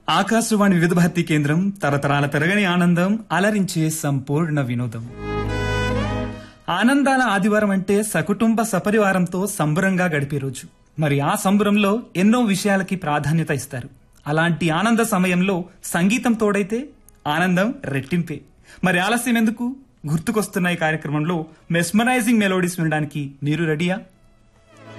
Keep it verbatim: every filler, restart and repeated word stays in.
ఆకాశవాణి వివిధ భారతి కేంద్రం తరతరాల పెరగని ఆనందం అలరించే సంపూర్ణ వినోదం. ఆనందాల ఆదివారం అంటే సకుటుంబ సపరివారంతో సంబరంగా గడిపే రోజు. మరి ఆ సంబరంలో ఎన్నో విషయాలకి ప్రాధాన్యత ఇస్తారు. అలాంటి ఆనంద సమయంలో సంగీతం తోడైతే ఆనందం రెట్టింపే. మరి ఆలస్యం ఎందుకు, గుర్తుకొస్తున్న ఈ కార్యక్రమంలో మెస్మరైజింగ్ మెలోడీస్ వినడానికి మీరు రెడీయా?